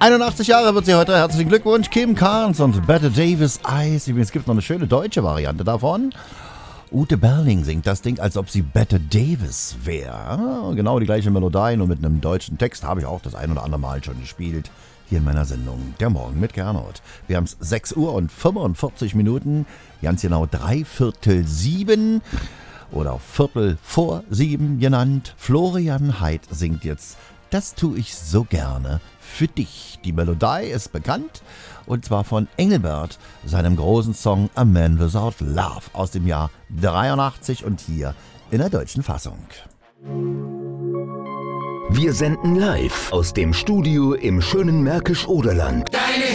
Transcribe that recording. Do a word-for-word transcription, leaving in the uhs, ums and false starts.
einundachtzig Jahre wird sie heute. Herzlichen Glückwunsch, Kim Carnes und Bette Davis Eyes. Übrigens gibt es noch eine schöne deutsche Variante davon. Ute Berling singt das Ding, als ob sie Bette Davis wäre. Genau die gleiche Melodie, nur mit einem deutschen Text. Habe ich auch das ein oder andere Mal schon gespielt. Hier in meiner Sendung Der Morgen mit Gernot. Wir haben es sechs Uhr und fünfundvierzig Minuten. Ganz genau drei Viertel sieben. Oder auch Viertel vor sieben genannt. Florian Heid singt jetzt Das tue ich so gerne für dich. Die Melodie ist bekannt und zwar von Engelbert, seinem großen Song A Man Without Love aus dem Jahr dreiundachtzig und hier in der deutschen Fassung. Wir senden live aus dem Studio im schönen Märkisch-Oderland.